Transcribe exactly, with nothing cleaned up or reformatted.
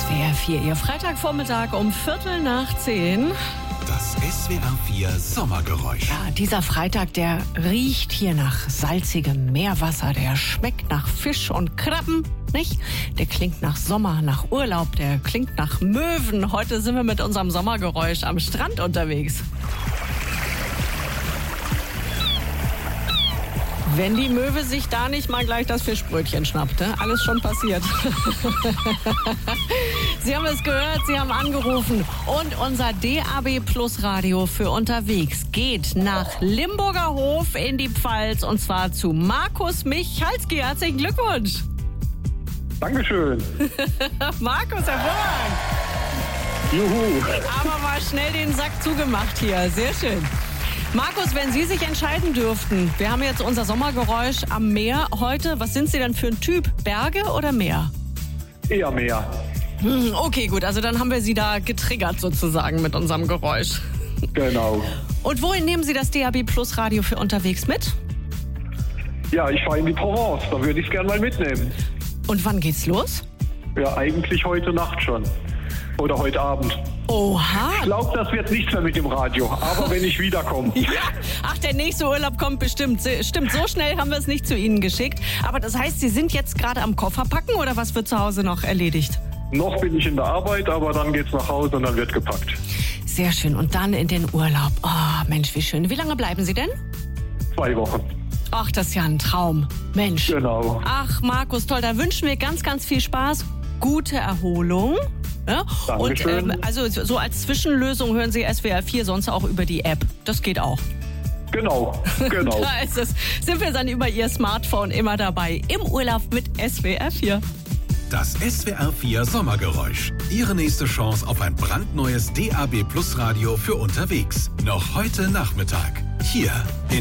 S W R vier, Ihr Freitagvormittag um Viertel nach zehn. Das S W R vier Sommergeräusch. Ja, dieser Freitag, der riecht hier nach salzigem Meerwasser. Der schmeckt nach Fisch und Krabben, nicht? Der klingt nach Sommer, nach Urlaub, der klingt nach Möwen. Heute sind wir mit unserem Sommergeräusch am Strand unterwegs. Wenn die Möwe sich da nicht mal gleich das Fischbrötchen schnappt, ne? Alles schon passiert. Sie haben es gehört, Sie haben angerufen. Und unser D A B Plus Radio für unterwegs geht nach Limburger Hof in die Pfalz. Und zwar zu Markus Michalski. Herzlichen Glückwunsch. Dankeschön. Markus, hervorragend. Juhu. Aber mal schnell den Sack zugemacht hier. Sehr schön. Markus, wenn Sie sich entscheiden dürften, wir haben jetzt unser Sommergeräusch am Meer heute. Was sind Sie denn für ein Typ? Berge oder Meer? Eher mehr. Hm, okay, gut. Also dann haben wir Sie da getriggert sozusagen mit unserem Geräusch. Genau. Und wohin nehmen Sie das D A B Plus Radio für unterwegs mit? Ja, ich fahre in die Provence. Da würde ich es gerne mal mitnehmen. Und wann geht's los? Ja, eigentlich heute Nacht schon. Oder heute Abend. Oha. Ich glaube, das wird nichts mehr mit dem Radio. Aber wenn ich wiederkomme. Ja. Ach, der nächste Urlaub kommt bestimmt. Stimmt, so schnell haben wir es nicht zu Ihnen geschickt. Aber das heißt, Sie sind jetzt gerade am Kofferpacken oder was wird zu Hause noch erledigt? Noch bin ich in der Arbeit, aber dann geht's nach Hause und dann wird gepackt. Sehr schön. Und dann in den Urlaub. Oh, Mensch, wie schön. Wie lange bleiben Sie denn? Zwei Wochen. Ach, das ist ja ein Traum. Mensch. Genau. Ach, Markus, toll. Da wünschen wir ganz, ganz viel Spaß. Gute Erholung. Ja? Und ähm, also so als Zwischenlösung hören Sie S W R vier sonst auch über die App. Das geht auch. Genau, genau. Da ist es. Sind wir dann über Ihr Smartphone immer dabei. Im Urlaub mit S W R vier. Das S W R vier Sommergeräusch. Ihre nächste Chance auf ein brandneues D A B Plus Radio für unterwegs. Noch heute Nachmittag. Hier in